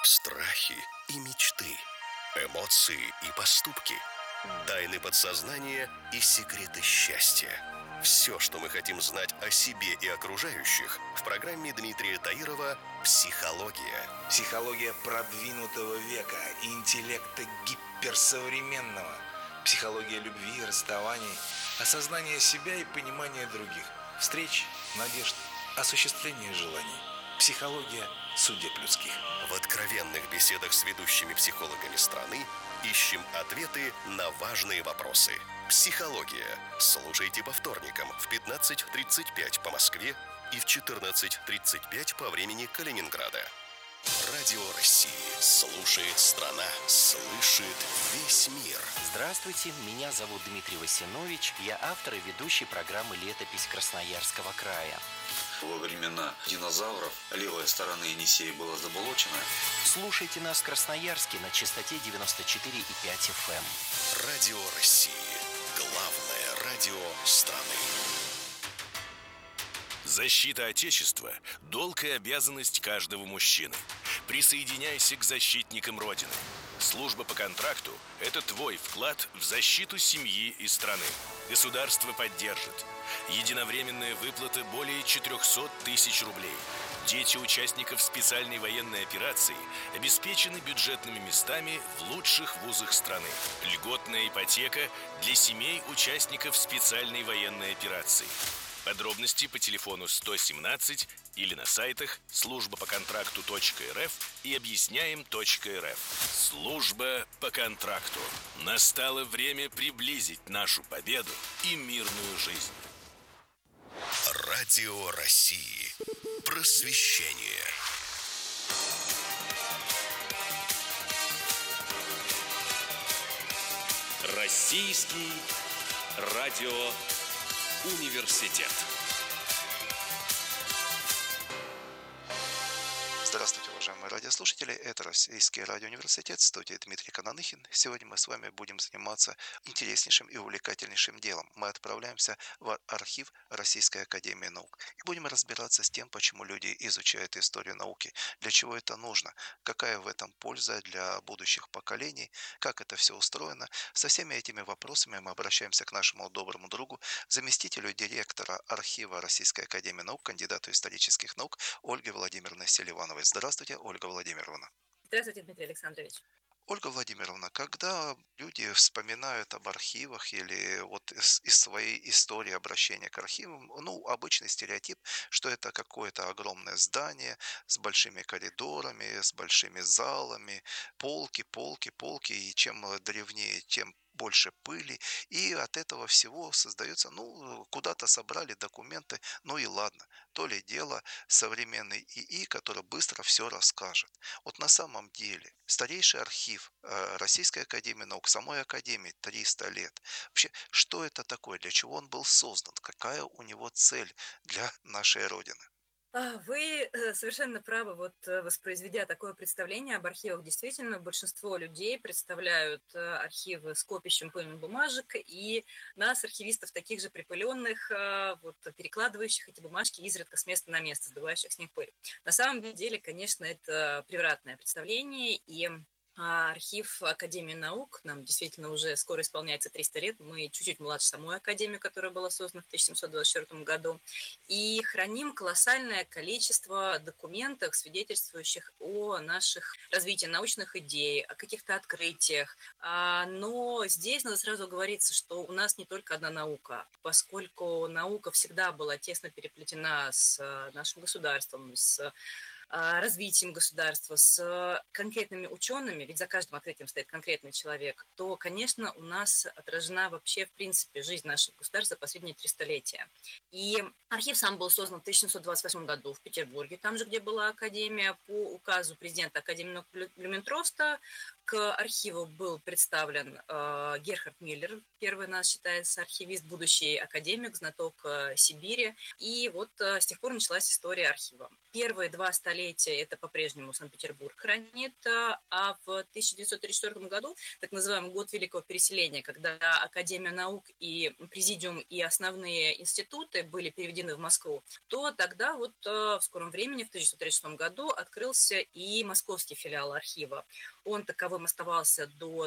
Страхи и мечты, эмоции и поступки, тайны подсознания и секреты счастья. Все, что мы хотим знать о себе и окружающих, в программе Дмитрия Таирова «Психология». Психология продвинутого века, интеллекта гиперсовременного. Психология любви и расставаний, осознания себя и понимания других. Встреч, надежд, осуществления желаний. Психология судеб людских. В откровенных беседах с ведущими психологами страны ищем ответы на важные вопросы. «Психология». Слушайте по вторникам в 15:35 по Москве и в 14:35 по времени Калининграда. Радио России. Слушает страна. Слышит весь мир. Здравствуйте, меня зовут Дмитрий Васинович. Я автор и ведущий программы «Летопись Красноярского края». Во времена динозавров левая сторона Енисея была заболочена. Слушайте нас в Красноярске на частоте 94,5 FM. Радио России. Главное радио страны. Защита Отечества – долг и обязанность каждого мужчины. Присоединяйся к защитникам Родины. Служба по контракту – это твой вклад в защиту семьи и страны. Государство поддержит. Единовременная выплата более 400 тысяч рублей. Дети участников специальной военной операции обеспечены бюджетными местами в лучших вузах страны. Льготная ипотека для семей участников специальной военной операции. Подробности по телефону 117 или на сайтах службапоконтракту.рф и объясняем.рф. Служба по контракту. Настало время приблизить нашу победу и мирную жизнь. Радио России. Просвещение. Российский радиоуниверситет. Здравствуйте, уважаемые радиослушатели. Это Российский радиоуниверситет, в студии Дмитрий Кананыхин. Сегодня мы с вами будем заниматься интереснейшим и увлекательнейшим делом. Мы отправляемся в архив Российской академии наук и будем разбираться с тем, почему люди изучают историю науки, для чего это нужно, какая в этом польза для будущих поколений, как это все устроено. Со всеми этими вопросами мы обращаемся к нашему доброму другу, заместителю директора архива Российской академии наук, кандидату исторических наук Ольге Владимировне Селивановой. Здравствуйте, Ольга Владимировна. Здравствуйте, Дмитрий Александрович. Ольга Владимировна, когда люди вспоминают об архивах или вот из своей истории обращения к архивам, обычный стереотип, что это какое-то огромное здание с большими коридорами, с большими залами, полки, и чем древнее, тем больше пыли, и от этого всего создается, куда-то собрали документы, и ладно, то ли дело современный ИИ, который быстро все расскажет. Вот на самом деле старейший архив Российской академии наук, самой академии 300 лет. Вообще, что это такое, для чего он был создан, какая у него цель для нашей Родины? Вы совершенно правы, воспроизведя такое представление об архивах, действительно, большинство людей представляют архивы скопищем пыльных бумажек, и нас, архивистов, таких же припыленных, перекладывающих эти бумажки изредка с места на место, сдувающих с них пыль. На самом деле, конечно, это превратное представление, и архив Академии наук, нам действительно уже скоро исполняется 300 лет, мы чуть-чуть младше самой Академии, которая была создана в 1724 году, и храним колоссальное количество документов, свидетельствующих о наших развитии научных идей, о каких-то открытиях. Но здесь надо сразу оговориться, что у нас не только одна наука, поскольку наука всегда была тесно переплетена с нашим государством, с развитием государства, с конкретными учеными, ведь за каждым открытием стоит конкретный человек, то, конечно, у нас отражена вообще, в принципе, жизнь нашего государства за последние 300 летия. И архив сам был создан в 1728 году в Петербурге, там же, где была Академия, по указу президента Академии наук Блюментроста. К архиву был представлен Герхард Миллер, первый у нас считается архивист, будущий академик, знаток Сибири. И с тех пор началась история архива. Первые 2 столетия столетия это по-прежнему Санкт-Петербург хранит, а в 1934 году, так называемый год Великого переселения, когда Академия наук и Президиум и основные институты были переведены в Москву, то тогда вот в скором времени, в 1936 году, открылся и московский филиал архива. Он таковым оставался до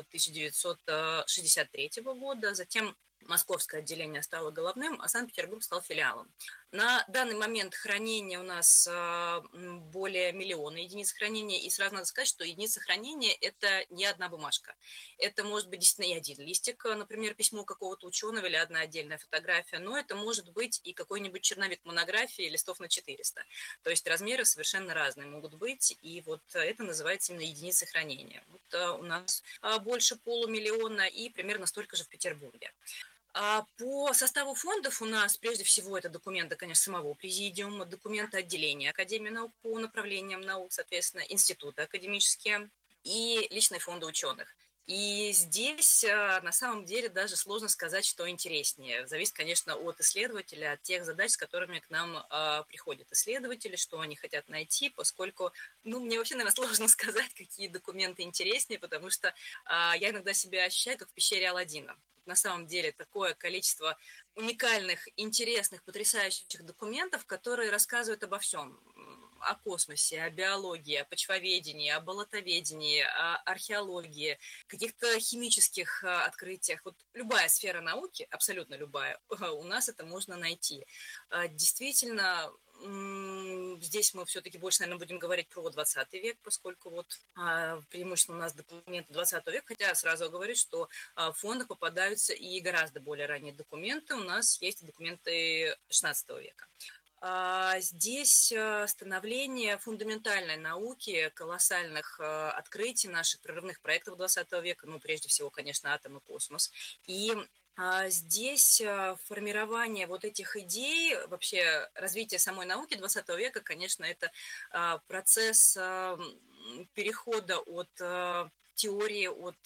1963 года, затем московское отделение стало головным, а Санкт-Петербург стал филиалом. На данный момент хранение у нас более миллиона единиц хранения, и сразу надо сказать, что единица хранения – это не одна бумажка. Это может быть действительно и один листик, например, письмо какого-то ученого или одна отдельная фотография, но это может быть и какой-нибудь черновик монографии листов на 400. То есть размеры совершенно разные могут быть, и вот это называется именно единица хранения. Вот у нас больше полумиллиона и примерно столько же в Петербурге. По составу фондов у нас прежде всего это документы, конечно, самого президиума, документы отделения Академии наук по направлениям наук, соответственно, институты академические и личные фонды ученых. И здесь на самом деле даже сложно сказать, что интереснее. Зависит, конечно, от исследователя, от тех задач, с которыми к нам приходят исследователи, что они хотят найти, поскольку, мне вообще, наверное, сложно сказать, какие документы интереснее, потому что я иногда себя ощущаю, как в пещере Аладдина. На самом деле такое количество уникальных, интересных, потрясающих документов, которые рассказывают обо всем. О космосе, о биологии, о почвоведении, о болотоведении, о археологии, каких-то химических открытиях. Вот любая сфера науки, абсолютно любая, у нас это можно найти. Действительно, здесь мы все-таки больше, наверное, будем говорить про 20 век, поскольку вот преимущественно у нас документы 20 века, хотя сразу говорю, что в фондах попадаются и гораздо более ранние документы. У нас есть документы 16 века. Здесь становление фундаментальной науки, колоссальных открытий наших прорывных проектов 20 века, прежде всего, конечно, атом и космос. И здесь формирование вот этих идей, вообще развитие самой науки 20 века, конечно, это процесс перехода от теории, от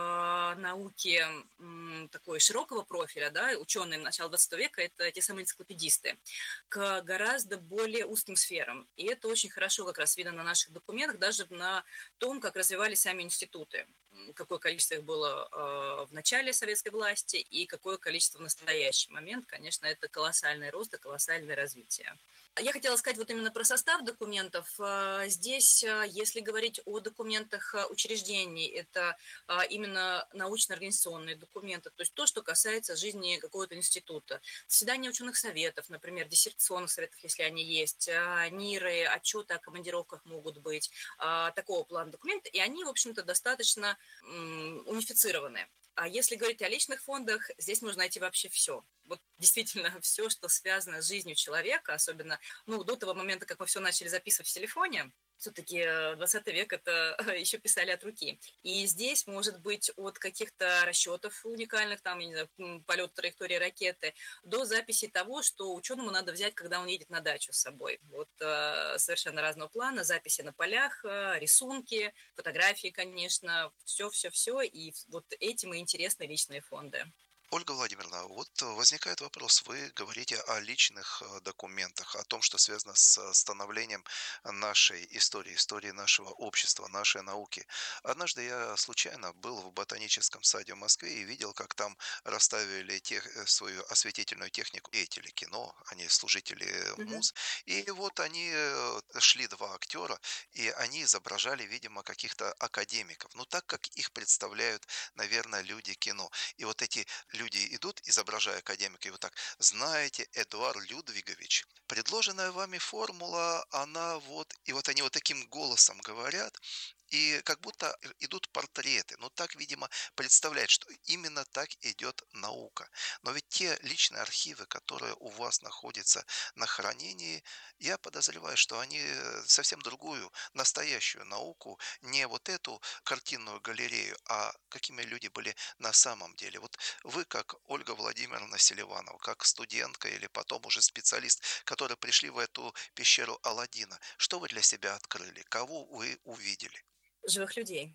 науки такой широкого профиля, да, ученые начала 20 века – это те самые энциклопедисты, к гораздо более узким сферам. И это очень хорошо как раз видно на наших документах, даже на том, как развивались сами институты. Какое количество их было в начале советской власти и какое количество в настоящий момент. Конечно, это колоссальный рост и колоссальное развитие. Я хотела сказать вот именно про состав документов. Здесь, если говорить о документах учреждений, это именно научно-организационные документы, то есть то, что касается жизни какого-то института. Заседания ученых советов, например, диссертационных советов, если они есть, НИРы, отчеты о командировках могут быть, такого плана документы, и они, в общем-то, достаточно унифицированы. А если говорить о личных фондах, здесь можно найти вообще все. Вот действительно все, что связано с жизнью человека, особенно до того момента, как мы все начали записывать в телефоне. Все-таки 20 век это еще писали от руки. И здесь может быть от каких-то расчетов уникальных, там, я не знаю, полет траектории ракеты, до записи того, что ученому надо взять, когда он едет на дачу с собой. Вот совершенно разного плана, записи на полях, рисунки, фотографии, конечно, все-все-все. И вот этим и интересны личные фонды. Ольга Владимировна, вот возникает вопрос. Вы говорите о личных документах, о том, что связано с становлением нашей истории, истории нашего общества, нашей науки. Однажды я случайно был в ботаническом саде в Москве и видел, как там расставили свою осветительную технику деятели кино, они служители муз. И вот они шли два актера, и они изображали, видимо, каких-то академиков. Ну, так как их представляют, наверное, люди кино. И вот эти люди идут, изображая академика, и вот так: знаете, Эдуард Людвигович, предложенная вами формула, она вот... И вот они вот таким голосом говорят, и как будто идут портреты. Ну, так, видимо, представляет, что именно так идет наука. Но ведь те личные архивы, которые у вас находятся на хранении, я подозреваю, что они совсем другую, настоящую науку, не вот эту картинную галерею, а какими люди были на самом деле. Вот вы, как Ольга Владимировна Селиванова, как студентка или потом уже специалист, которые пришли в эту пещеру Аладдина, что вы для себя открыли? Кого вы увидели? Живых людей.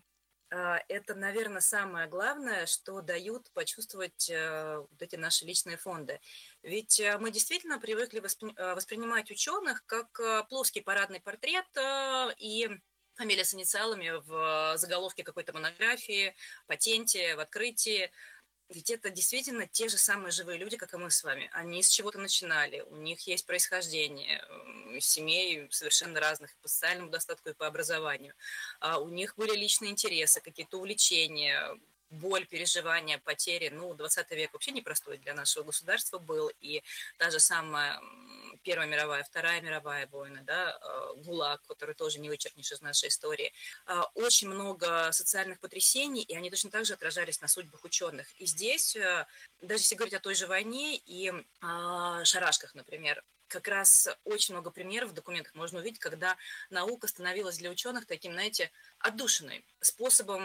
Это, наверное, самое главное, что дают почувствовать вот эти наши личные фонды. Ведь мы действительно привыкли воспринимать ученых как плоский парадный портрет и фамилия с инициалами в заголовке какой-то монографии, патенте, в открытии. Ведь это действительно те же самые живые люди, как и мы с вами. Они с чего-то начинали, у них есть происхождение, из семей совершенно разных по социальному достатку и по образованию. У них были личные интересы, какие-то увлечения, боль, переживания, потери. 20 век вообще непростой для нашего государства был, и та же самая Первая мировая, Вторая мировая войны, да, ГУЛАГ, который тоже не вычеркнешь из нашей истории. Очень много социальных потрясений, и они точно так же отражались на судьбах ученых. И здесь, даже если говорить о той же войне и шарашках, например, как раз очень много примеров в документах можно увидеть, когда наука становилась для ученых таким, знаете, отдушиной, способом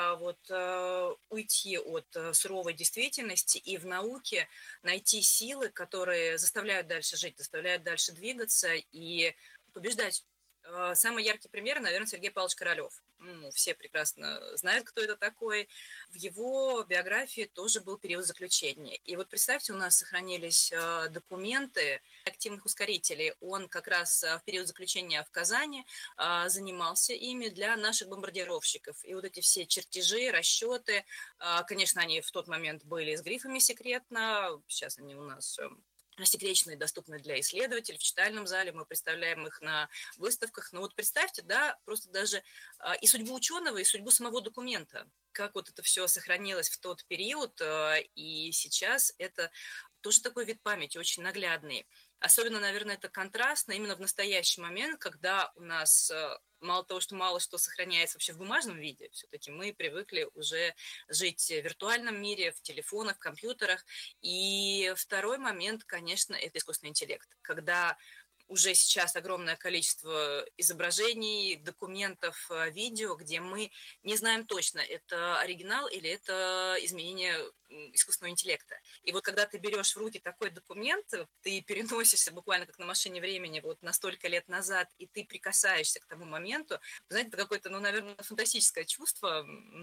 уйти от суровой действительности и в науке найти силы, которые заставляют дальше жить, заставляют дальше двигаться и побеждать. Самый яркий пример, наверное, Сергей Павлович Королёв. Все прекрасно знают, кто это такой. В его биографии тоже был период заключения. И вот представьте, у нас сохранились документы активных ускорителей. Он как раз в период заключения в Казани занимался ими для наших бомбардировщиков. И вот эти все чертежи, расчеты, конечно, они в тот момент были с грифами секретно. Сейчас они у нас рассекреченные, доступны для исследователей в читальном зале, мы представляем их на выставках. Но вот представьте, да, просто даже и судьбу ученого, и судьбу самого документа, как вот это все сохранилось в тот период, и сейчас это тоже такой вид памяти, очень наглядный. Особенно, наверное, это контрастно именно в настоящий момент, когда у нас мало того, что мало что сохраняется вообще в бумажном виде, все-таки мы привыкли уже жить в виртуальном мире, в телефонах, в компьютерах. И второй момент, конечно, это искусственный интеллект, когда уже сейчас огромное количество изображений, документов, видео, где мы не знаем точно, это оригинал или это изменение искусственного интеллекта. И вот когда ты берешь в руки такой документ, ты переносишься буквально как на машине времени вот на столько лет назад, и ты прикасаешься к тому моменту, знаете, это какое-то, наверное, фантастическое чувство,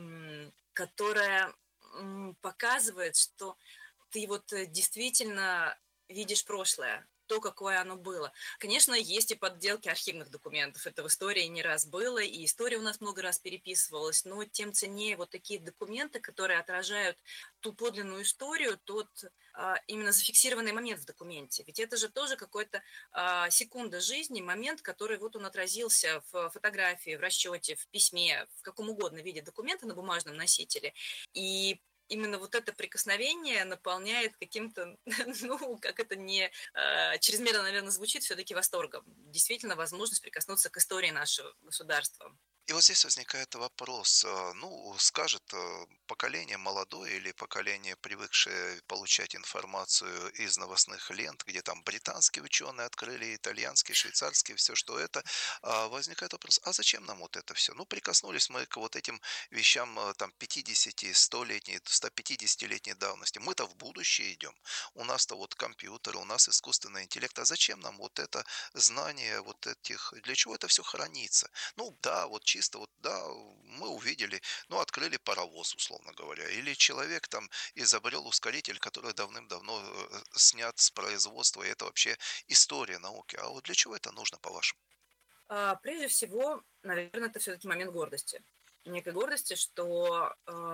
которое показывает, что ты вот действительно видишь прошлое, то, какое оно было. Конечно, есть и подделки архивных документов. Это в истории не раз было, и история у нас много раз переписывалась, но тем ценнее вот такие документы, которые отражают ту подлинную историю, тот именно зафиксированный момент в документе. Ведь это же тоже какой-то секунда жизни, момент, который вот он отразился в фотографии, в расчете, в письме, в каком угодно виде документа на бумажном носителе. И именно вот это прикосновение наполняет каким-то, как это не чрезмерно, наверное, звучит, все-таки восторгом. Действительно, возможность прикоснуться к истории нашего государства. И вот здесь возникает вопрос, скажет поколение молодое или поколение, привыкшее получать информацию из новостных лент, где там британские ученые открыли, итальянские, швейцарские, все, что это, возникает вопрос, а зачем нам вот это все? Прикоснулись мы к вот этим вещам там 50, 100-летней, 150-летней давности. Мы-то в будущее идем. У нас-то вот компьютер, у нас искусственный интеллект. А зачем нам вот это знание вот этих, для чего это все хранится? Да, вот чисто вот, да, мы увидели, открыли паровоз, условно говоря, или человек там изобрел ускоритель, который давным-давно снят с производства, и это вообще история науки. А вот для чего это нужно, по-вашему? Прежде всего, наверное, это все-таки момент гордости. Некой гордости, что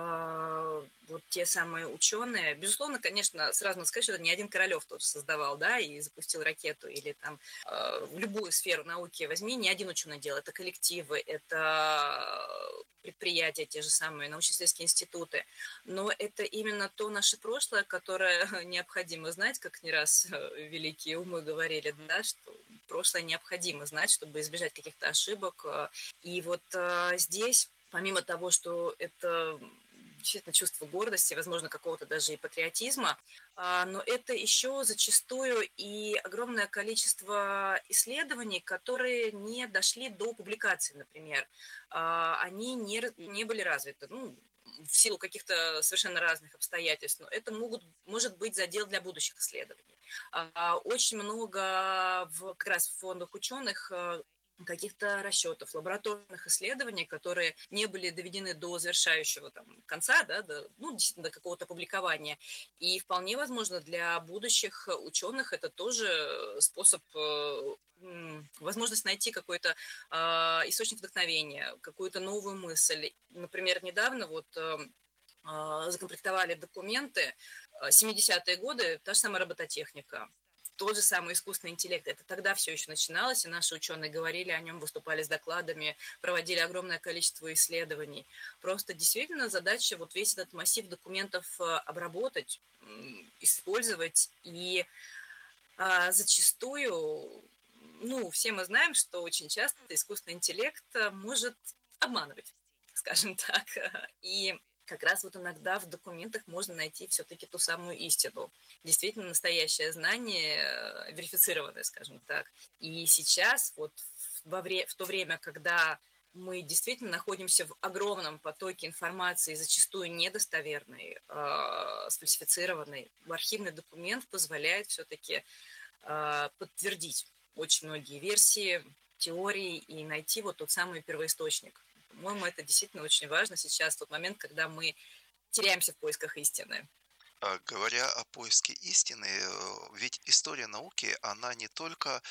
вот те самые ученые, безусловно, конечно, сразу надо сказать, что это не один Королёв тоже создавал, да, и запустил ракету, или там в любую сферу науки возьми, не один ученый делал, это коллективы, это предприятия, те же самые научно-исследовательские институты, но это именно то наше прошлое, которое необходимо знать, как не раз великие умы говорили, да, что прошлое необходимо знать, чтобы избежать каких-то ошибок, и вот здесь помимо того, что это действительно чувство гордости, возможно, какого-то даже и патриотизма, но это еще зачастую и огромное количество исследований, которые не дошли до публикации, например. Они не были развиты, в силу каких-то совершенно разных обстоятельств, но это может быть задел для будущих исследований. Очень много как раз в фондах ученых каких-то расчетов, лабораторных исследований, которые не были доведены до завершающего там, конца, да, действительно, до какого-то публикования. И вполне возможно для будущих ученых это тоже способ, возможность найти какой-то источник вдохновения, какую-то новую мысль. Например, недавно закомплектовали документы 70-е годы, та же самая робототехника, тот же самый искусственный интеллект. Это тогда все еще начиналось, и наши ученые говорили о нем, выступали с докладами, проводили огромное количество исследований. Просто действительно задача весь этот массив документов обработать, использовать, и зачастую, все мы знаем, что очень часто искусственный интеллект может обманывать, скажем так, и как раз иногда в документах можно найти все-таки ту самую истину. Действительно настоящее знание, верифицированное, скажем так. И сейчас, в то время, когда мы действительно находимся в огромном потоке информации, зачастую недостоверной, сфальсифицированной, архивный документ позволяет все-таки подтвердить очень многие версии, теории и найти тот самый первоисточник. По-моему, это действительно очень важно сейчас, в тот момент, когда мы теряемся в поисках истины. Говоря о поиске истины, ведь история науки, она не только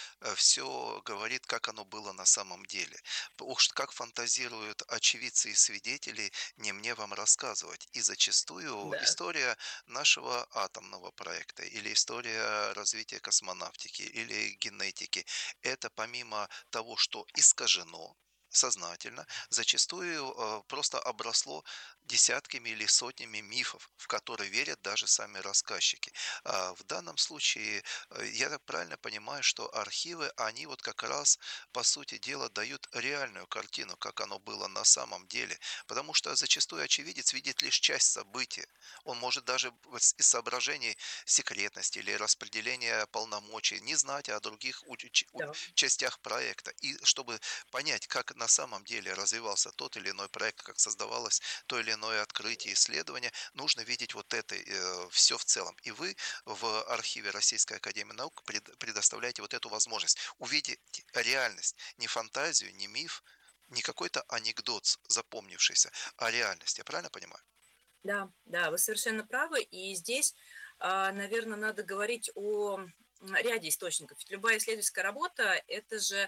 все говорит, как оно было на самом деле. Уж как фантазируют очевидцы и свидетели, не мне вам рассказывать. И зачастую Да. история нашего атомного проекта или история развития космонавтики или генетики, это помимо того, что искажено, сознательно, зачастую просто обросло десятками или сотнями мифов, в которые верят даже сами рассказчики. В данном случае, я так правильно понимаю, что архивы, они как раз, по сути дела, дают реальную картину, как оно было на самом деле. Потому что зачастую очевидец видит лишь часть события. Он может даже из соображений секретности или распределения полномочий не знать о других Да. частях проекта. И чтобы понять, как на самом деле развивался тот или иной проект, как создавалось то или иное открытие, исследование, нужно видеть это все в целом. И вы в архиве Российской академии наук предоставляете эту возможность увидеть реальность, не фантазию, не миф, не какой-то анекдот запомнившийся, а реальность. Я правильно понимаю? Да, вы совершенно правы. И здесь, наверное, надо говорить о ряде источников. Ведь любая исследовательская работа – это же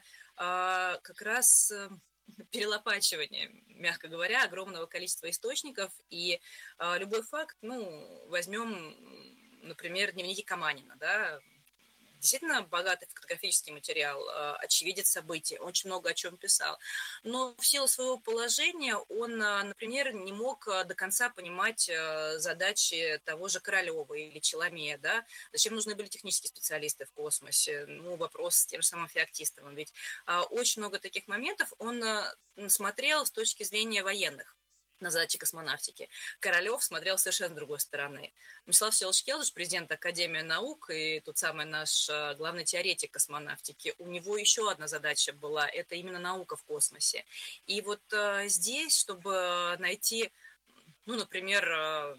как раз перелопачивание, мягко говоря, огромного количества источников. И любой факт, возьмем, например, дневники Каманина, да, действительно богатый фотографический материал, очевидец событий, очень много о чем писал. Но в силу своего положения он, например, не мог до конца понимать задачи того же Королева или Челомея, да? Зачем нужны были технические специалисты в космосе? Вопрос с тем же самым Феоктистовым. Ведь очень много таких моментов он смотрел с точки зрения военных на задачи космонавтики. Королев смотрел совершенно с другой стороны. Мирослав Всеволодович Келдыш, президент Академии наук и тот самый наш главный теоретик космонавтики, у него еще одна задача была, это именно наука в космосе. И здесь, чтобы найти, например,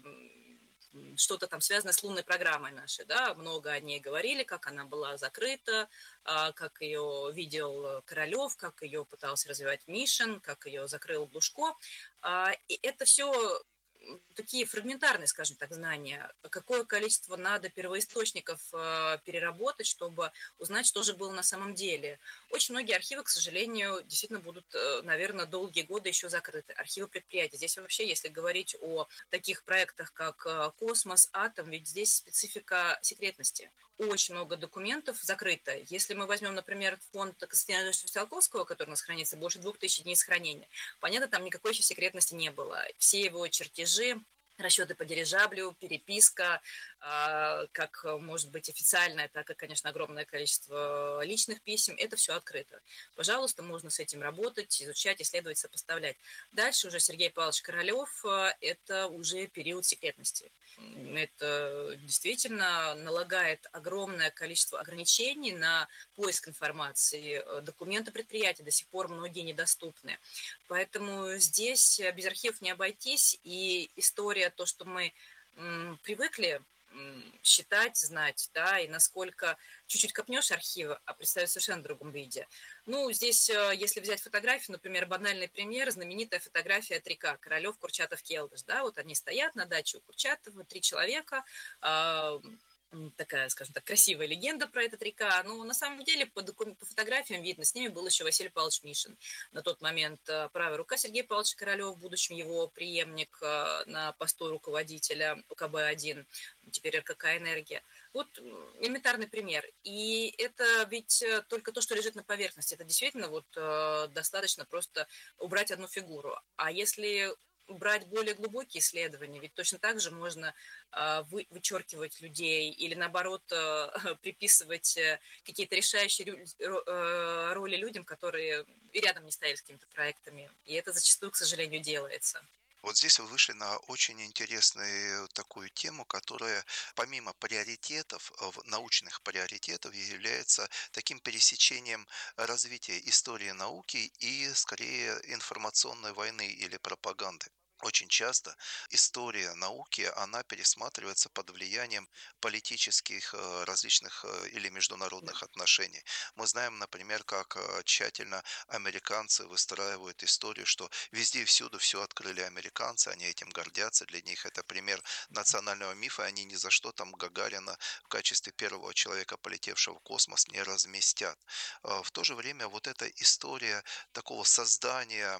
что-то там связанное с лунной программой нашей, да, много о ней говорили, как она была закрыта, как ее видел Королев, как ее пытался развивать Мишин, как ее закрыл Глушко. И это все такие фрагментарные, скажем так, знания. Какое количество надо первоисточников переработать, чтобы узнать, что же было на самом деле. Очень многие архивы, к сожалению, действительно будут, наверное, долгие годы еще закрыты. Архивы предприятий. Здесь вообще, если говорить о таких проектах, как «Космос», «Атом», ведь здесь специфика секретности. Очень много документов закрыто. Если мы возьмем, например, фонд Константина Циолковского, который у нас хранится больше 2000 дней сохранения, понятно, там никакой еще секретности не было. Все его чертежи, расчеты по дирижаблю, переписка, как может быть официальная, так и, конечно, огромное количество личных писем, это все открыто. Пожалуйста, можно с этим работать, изучать, исследовать, сопоставлять. Дальше уже Сергей Павлович Королев, это уже период секретности. Это действительно налагает огромное количество ограничений на поиск информации. Документы предприятия до сих пор многие недоступны. Поэтому здесь без архивов не обойтись. И история, то, что мы привыкли считать, знать, да, и насколько чуть-чуть копнешь архивы, а представить в совершенно другом виде. Ну, здесь, если взять фотографию, например, банальный пример, знаменитая фотография 3К, Королёв, Курчатов, Келдыш, да, вот они стоят на даче у Курчатова, 3 человека, такая, скажем так, красивая легенда про этот река. Но на самом деле по фотографиям видно, с ними был еще Василий Павлович Мишин. На тот момент правая рука Сергея Павловича Королёва, в будущем его преемник на посту руководителя УКБ-1, теперь РКК «Энергия». Вот элементарный пример. И это ведь только то, что лежит на поверхности. Это действительно вот достаточно просто убрать одну фигуру. А если брать более глубокие исследования, ведь точно так же можно вычеркивать людей или, наоборот, приписывать какие-то решающие роли людям, которые и рядом не стояли с какими-то проектами. И это зачастую, к сожалению, делается. Вот здесь вы вышли на очень интересную такую тему, которая помимо приоритетов, научных приоритетов, является таким пересечением развития истории науки и, скорее, информационной войны или пропаганды. Очень часто история науки, она пересматривается под влиянием политических различных или международных отношений. Мы знаем, например, как тщательно американцы выстраивают историю, что везде и всюду все открыли американцы, они этим гордятся, для них это пример национального мифа, они ни за что там Гагарина в качестве первого человека, полетевшего в космос, не разместят. В то же время вот эта история такого создания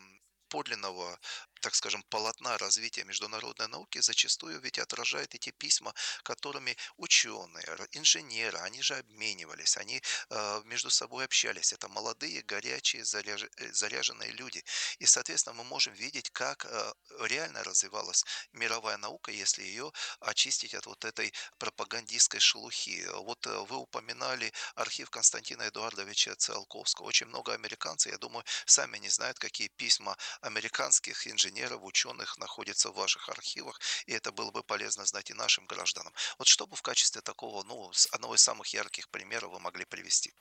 подлинного, так скажем, полотна развития международной науки зачастую ведь отражает эти письма, которыми ученые, инженеры, они же обменивались, они между собой общались. Это молодые, горячие, заряженные люди. И, соответственно, мы можем видеть, как реально развивалась мировая наука, если ее очистить от вот этой пропагандистской шелухи. Вот вы упоминали архив Константина Эдуардовича Циолковского. Очень много американцев, я думаю, сами не знают, какие письма американских инженеров, ученых находятся в ваших архивах, и это было бы полезно знать и нашим гражданам. Вот что бы в качестве такого, одного из самых ярких примеров вы могли привести?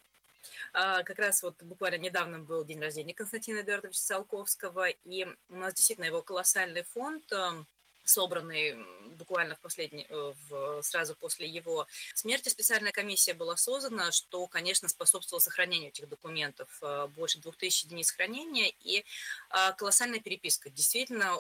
Как раз вот буквально недавно был день рождения Константина Эдуардовича Циолковского, и у нас действительно его колоссальный фонд, собранный буквально сразу после его смерти, специальная комиссия была создана, что, конечно, способствовало сохранению этих документов. Больше 2000 единиц хранения и колоссальная переписка. Действительно,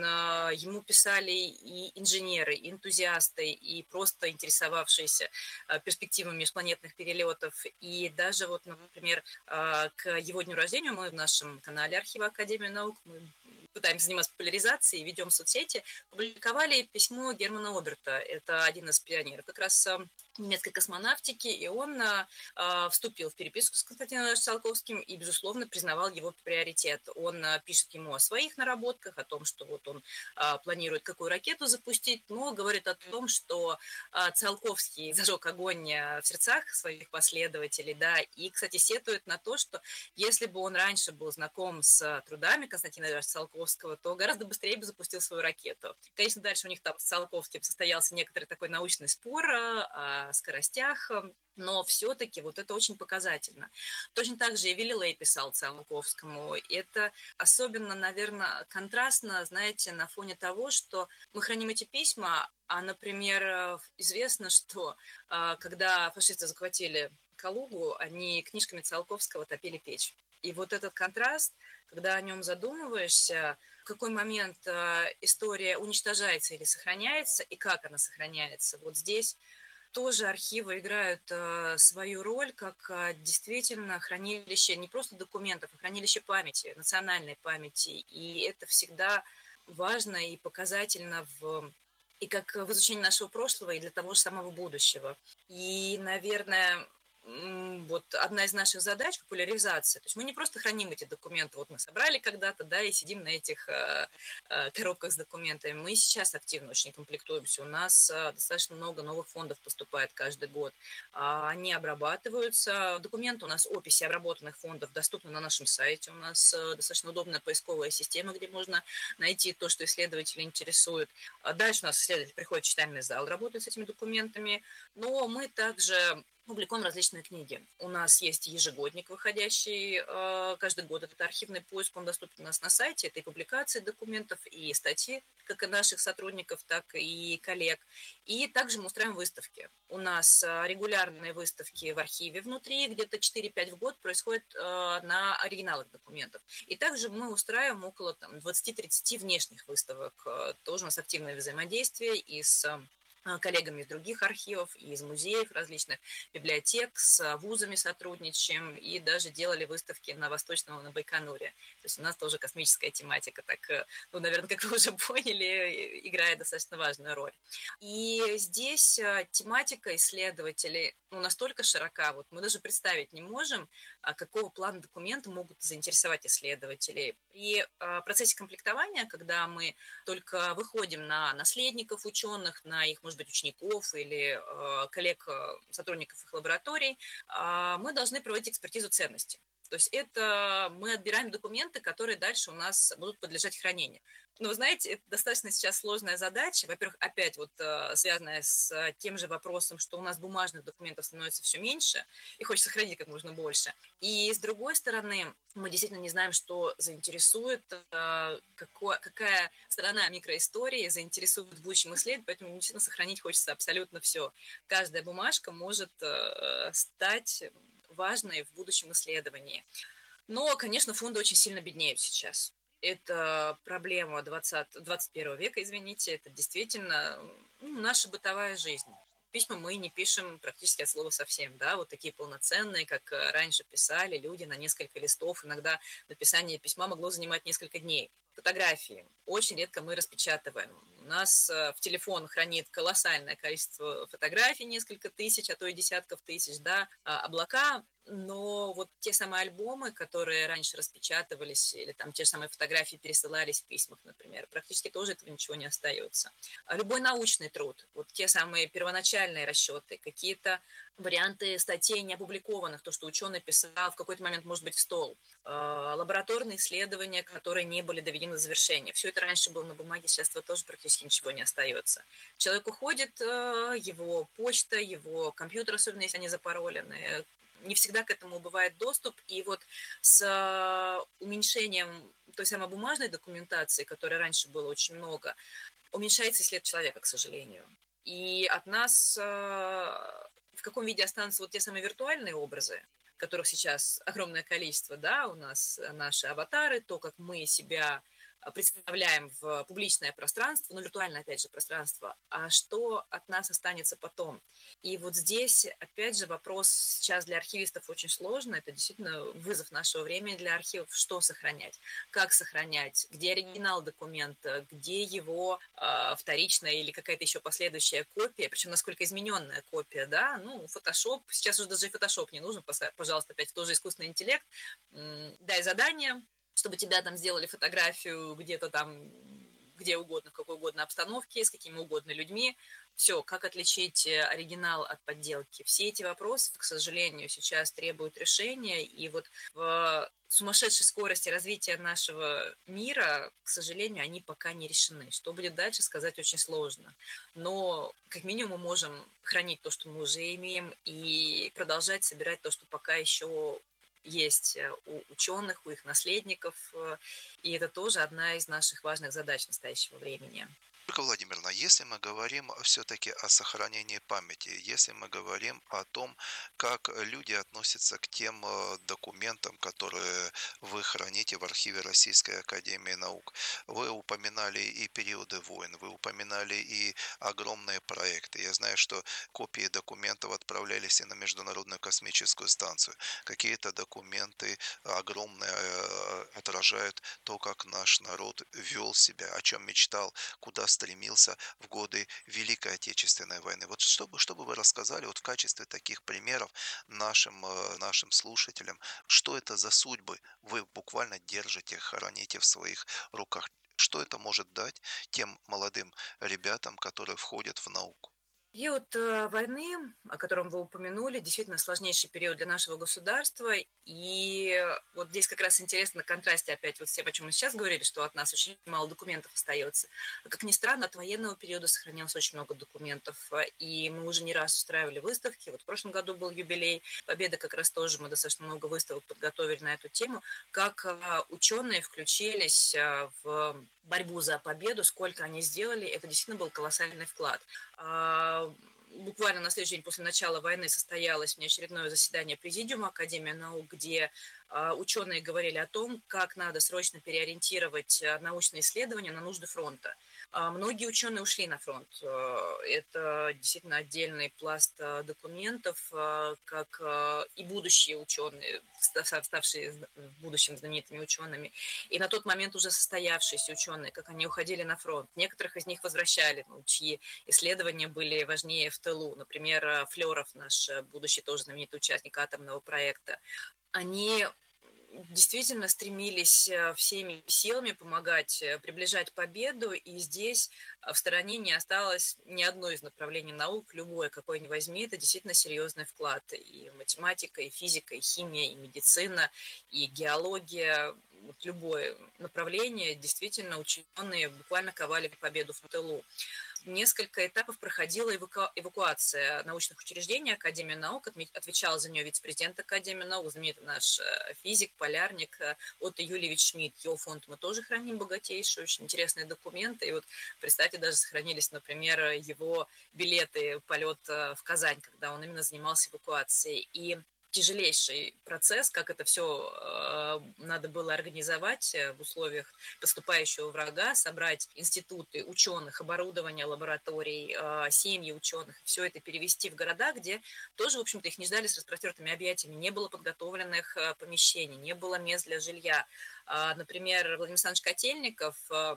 ему писали и инженеры, и энтузиасты, и просто интересовавшиеся перспективами межпланетных перелетов. И даже вот, например, к его дню рождения мы в нашем канале Архива Академии наук, мы пытаемся заниматься популяризацией, ведем соцсети, публиковали письмо Германа Оберта. Это один из пионеров как раз немецкой космонавтики, и он вступил в переписку с Константином Циолковским и, безусловно, признавал его приоритет. Он пишет ему о своих наработках, о том, что вот он планирует какую ракету запустить, но говорит о том, что Циолковский зажег огонь в сердцах своих последователей, да, и, кстати, сетует на то, что если бы он раньше был знаком с трудами Константина Циолковского, то гораздо быстрее бы запустил свою ракету. Конечно, дальше у них там с Циолковским состоялся некоторый такой научный спор о скоростях, но все-таки вот это очень показательно. Точно так же и Вилли писал Циолковскому. Это особенно, наверное, контрастно, знаете, на фоне того, что мы храним эти письма, а, например, известно, что когда фашисты захватили Калугу, они книжками Циолковского топили печь. И вот этот контраст, когда о нем задумываешься, в какой момент история уничтожается или сохраняется, и как она сохраняется, вот здесь тоже архивы играют свою роль как действительно хранилище не просто документов, а хранилище памяти, национальной памяти. И это всегда важно и показательно и как в изучении нашего прошлого, и для того же самого будущего. И, наверное, вот одна из наших задач — популяризация. То есть мы не просто храним эти документы, вот мы собрали когда-то, да, и сидим на этих коробках с документами. Мы сейчас активно очень комплектуемся. У нас достаточно много новых фондов поступает каждый год. Они обрабатываются. Документы у нас, описи обработанных фондов доступны на нашем сайте. У нас достаточно удобная поисковая система, где можно найти то, что исследователя интересует. Дальше у нас исследователь приходит в читальный зал, работает с этими документами. Но мы также публикуем различные книги. У нас есть ежегодник, выходящий каждый год. Это архивный поиск, он доступен у нас на сайте. Это и публикации документов, и статьи, как и наших сотрудников, так и коллег. И также мы устраиваем выставки. У нас регулярные выставки в архиве внутри, где-то 4-5 в год происходят на оригиналах документов. И также мы устраиваем около 20-30 внешних выставок. Тоже у нас активное взаимодействие и с коллегами из других архивов, и из музеев, различных библиотек, с вузами сотрудничаем, и даже делали выставки на Восточном, на Байконуре. То есть у нас тоже космическая тематика, так, ну, наверное, как вы уже поняли, играет достаточно важную роль. И здесь тематика исследователей, ну, настолько широка, вот мы даже представить не можем, какого плана документы могут заинтересовать исследователей. При процессе комплектования, когда мы только выходим на наследников ученых, на их, может быть, учеников или коллег, сотрудников их лабораторий, мы должны проводить экспертизу ценности. То есть это мы отбираем документы, которые дальше у нас будут подлежать хранению. Но вы знаете, это достаточно сейчас сложная задача. Во-первых, опять вот связанная с тем же вопросом, что у нас бумажных документов становится все меньше, и хочется хранить как можно больше. И с другой стороны, мы действительно не знаем, что заинтересует, какая сторона микроистории заинтересует в будущем исследователя, поэтому действительно сохранить хочется абсолютно все. Каждая бумажка может стать важной в будущем исследовании. Но, конечно, фонды очень сильно беднеют сейчас. Это проблема 21 века, извините, это действительно наша бытовая жизнь. Письма мы не пишем практически от слова совсем, да, вот такие полноценные, как раньше писали люди на несколько листов, иногда написание письма могло занимать несколько дней. Фотографии очень редко мы распечатываем. У нас в телефон хранит колоссальное количество фотографий, несколько тысяч, а то и десятков тысяч, да, облака, но вот те самые альбомы, которые раньше распечатывались, или там те же самые фотографии пересылались в письмах, например, практически тоже этого ничего не остается. А любой научный труд, вот те самые первоначальные расчеты, какие-то варианты статей не опубликованных, то, что ученый писал в какой-то момент, может быть, в стол, лабораторные исследования, которые не были доведены до завершения. Все это раньше было на бумаге, сейчас этого тоже практически ничего не остается. Человек уходит, его почта, его компьютер, особенно если они запаролены, не всегда к этому бывает доступ, и вот с уменьшением той самой бумажной документации, которой раньше было очень много, уменьшается след человека, к сожалению. И от нас в каком виде останутся вот те самые виртуальные образы, которых сейчас огромное количество, да, у нас наши аватары, то, как мы себя представляем в публичное пространство, ну, виртуальное, опять же, пространство, а что от нас останется потом. И вот здесь, опять же, вопрос сейчас для архивистов очень сложный, это действительно вызов нашего времени для архивов, что сохранять, как сохранять, где оригинал документа, где его вторичная или какая-то еще последующая копия, причем насколько измененная копия, да, ну, Photoshop, сейчас уже даже и Photoshop не нужен, пожалуйста, опять тоже искусственный интеллект, дай задание, чтобы тебя там сделали фотографию где-то там, где угодно, в какой угодно обстановке, с какими угодно людьми. Все, как отличить оригинал от подделки? Все эти вопросы, к сожалению, сейчас требуют решения, и вот в сумасшедшей скорости развития нашего мира, к сожалению, они пока не решены. Что будет дальше, сказать очень сложно. Но как минимум мы можем хранить то, что мы уже имеем, и продолжать собирать то, что пока еще есть у ученых, у их наследников, и это тоже одна из наших важных задач настоящего времени. Ольга Владимировна, если мы говорим все-таки о сохранении памяти, если мы говорим о том, как люди относятся к тем документам, которые вы храните в архиве Российской Академии Наук, вы упоминали и периоды войн, вы упоминали и огромные проекты. Я знаю, что копии документов отправлялись и на Международную космическую станцию. Какие-то документы огромные отражают то, как наш народ вел себя, о чем мечтал, куда стремился в годы Великой Отечественной войны. Вот чтобы вы рассказали вот в качестве таких примеров нашим слушателям, что это за судьбы вы буквально держите, храните в своих руках, что это может дать тем молодым ребятам, которые входят в науку. Период войны, о котором вы упомянули, действительно сложнейший период для нашего государства. И вот здесь как раз интересно на контрасте опять вот с тем, о чем мы сейчас говорили, что от нас очень мало документов остается. Как ни странно, от военного периода сохранилось очень много документов. И мы уже не раз устраивали выставки. Вот в прошлом году был юбилей Победы, как раз тоже мы достаточно много выставок подготовили на эту тему. Как ученые включились в борьбу за победу, сколько они сделали, это действительно был колоссальный вклад. Буквально на следующий день после начала войны состоялось внеочередное заседание Президиума Академии наук, где ученые говорили о том, как надо срочно переориентировать научные исследования на нужды фронта. Многие ученые ушли на фронт. Это действительно отдельный пласт документов, как и будущие ученые, ставшие в будущем знаменитыми учеными, и на тот момент уже состоявшиеся ученые, как они уходили на фронт. Некоторых из них возвращали, чьи исследования были важнее в тылу. Например, Флёров, наш будущий тоже знаменитый участник атомного проекта. Они действительно стремились всеми силами помогать приближать победу, и здесь в стороне не осталось ни одно из направлений наук, любое, какое ни возьми, это действительно серьезный вклад. И математика, и физика, и химия, и медицина, и геология, вот любое направление, действительно ученые буквально ковали победу в тылу. Несколько этапов проходила эвакуация научных учреждений Академии наук. Отвечал за нее вице-президент Академии наук, знаменитый наш физик, полярник Отто Юльевич Шмидт. Его фонд мы тоже храним богатейший, очень интересные документы. И вот, представьте, даже сохранились, например, его билеты, полет в Казань, когда он именно занимался эвакуацией. И тяжелейший процесс, как это все надо было организовать в условиях поступающего врага, собрать институты ученых, оборудование лабораторий, семьи ученых, все это перевести в города, где тоже, в общем-то, их не ждали с распростертыми объятиями, не было подготовленных помещений, не было мест для жилья. Например, Владимир Александрович Котельников,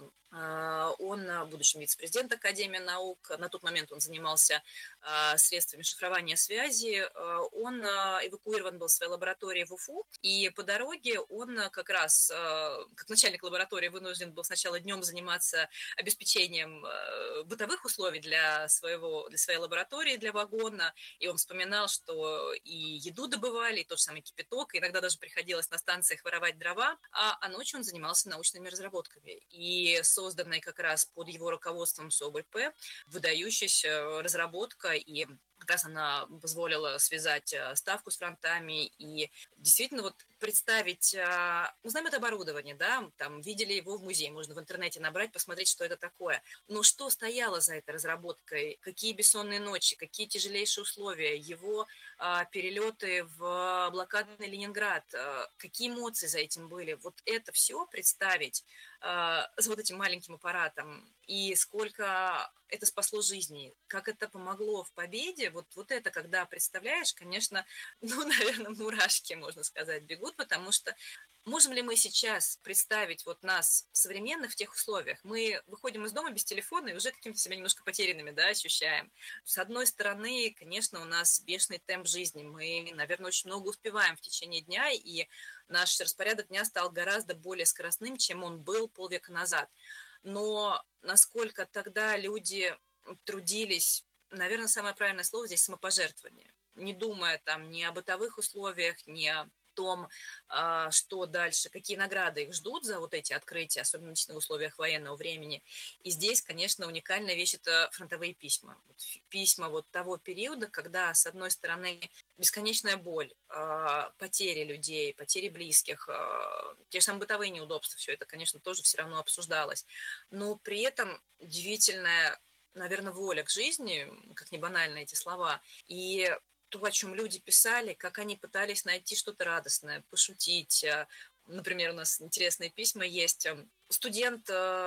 он, будучи вице-президент Академии наук, на тот момент он занимался средствами шифрования связи, он эвакуирован был в своей лаборатории в Уфу, и по дороге он как раз, как начальник лаборатории, вынужден был сначала днем заниматься обеспечением бытовых условий для своей лаборатории, для вагона, и он вспоминал, что и еду добывали, и тот же самый кипяток, иногда даже приходилось на станциях воровать дрова, а ночью он занимался научными разработками. И созданной как раз под его руководством СОБРП выдающаяся разработка, и как раз она позволила связать ставку с фронтами и действительно вот представить, мы знаем это оборудование, да, там видели его в музее, можно в интернете набрать, посмотреть, что это такое. Но что стояло за этой разработкой, какие бессонные ночи, какие тяжелейшие условия, его перелеты в блокадный Ленинград, какие эмоции за этим были. Вот это все представить с вот этим маленьким аппаратом, и сколько это спасло жизни, как это помогло в победе, вот это, когда представляешь, конечно, наверное, мурашки, можно сказать, бегут, потому что можем ли мы сейчас представить вот нас, современных, в тех условиях? Мы выходим из дома без телефона и уже каким-то себя немножко потерянными, да, ощущаем. С одной стороны, конечно, у нас бешеный темп жизни, мы, наверное, очень много успеваем в течение дня, и наш распорядок дня стал гораздо более скоростным, чем он был полвека назад. Но насколько тогда люди трудились, наверное, самое правильное слово здесь — самопожертвование, не думая там ни о бытовых условиях, ни о том, что дальше, какие награды их ждут за вот эти открытия, особенно в условиях военного времени. И здесь, конечно, уникальная вещь — это фронтовые письма. Письма вот того периода, когда, с одной стороны, бесконечная боль, потери людей, потери близких, те же самые бытовые неудобства, все это, конечно, тоже все равно обсуждалось. Но при этом удивительная, наверное, воля к жизни, как не банально эти слова, и то, о чем люди писали, как они пытались найти что-то радостное, пошутить. Например, у нас интересные письма есть. Студент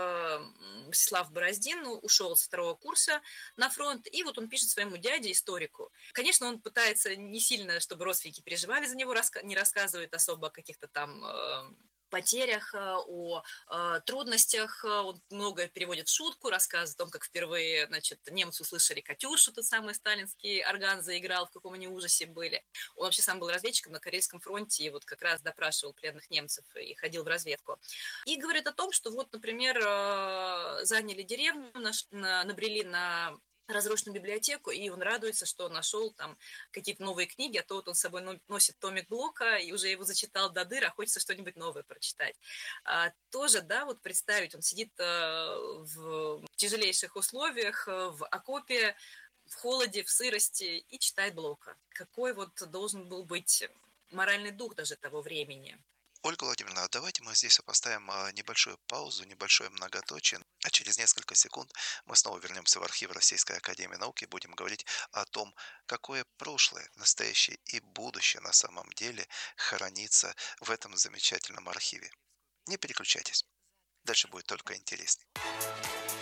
Мстислав Бороздин ушел со второго курса на фронт, и вот он пишет своему дяде, историку. Конечно, он пытается не сильно, чтобы родственники переживали за него, не рассказывает особо о каких-то там потерях, о трудностях, он многое переводит в шутку, рассказывает о том, как впервые, значит, немцы услышали «Катюшу», тот самый сталинский орган заиграл, в каком они ужасе были. Он вообще сам был разведчиком на Карельском фронте и вот как раз допрашивал пленных немцев и ходил в разведку. И говорит о том, что вот, например, заняли деревню, набрели на разрушенную библиотеку, и он радуется, что он нашел там какие-то новые книги, а то вот он с собой носит томик Блока и уже его зачитал до дыр, а хочется что-нибудь новое прочитать. Тоже, да, вот представить, он сидит в тяжелейших условиях, в окопе, в холоде, в сырости и читает Блока. Какой вот должен был быть моральный дух даже того времени? Ольга Владимировна, а давайте мы здесь поставим небольшую паузу, небольшое многоточие, а через несколько секунд мы снова вернемся в архив Российской Академии Наук и будем говорить о том, какое прошлое, настоящее и будущее на самом деле хранится в этом замечательном архиве. Не переключайтесь, дальше будет только интереснее.